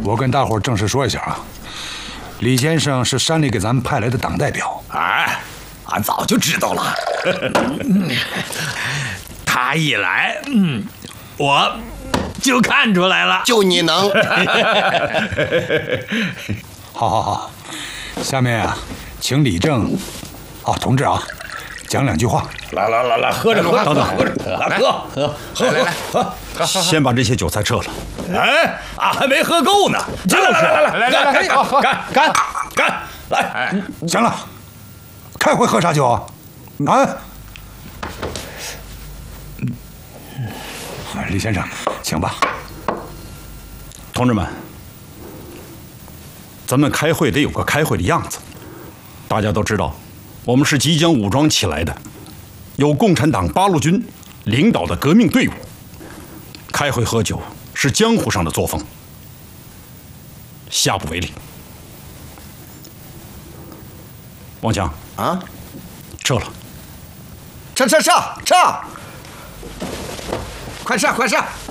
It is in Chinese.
我跟大伙儿正式说一下啊，李先生是山里给咱们派来的党代表。 哎，俺早就知道了。他一来，我就看出来了。 就你能。 好，下面啊，请李正，同志啊，讲2句话。 来，喝着，等等，来喝，来， 先把这些酒菜撤了。 哎，俺还没喝够呢。来，干，来， 行了，开会喝啥酒啊？李先生，请吧。 同志们，咱们开会得有个开会的样子。大家都知道，我们是即将武装起来的，由共产党八路军领导的革命队伍。开会喝酒是江湖上的作风，下不为例。王强啊， 撤了。 撤！快撤！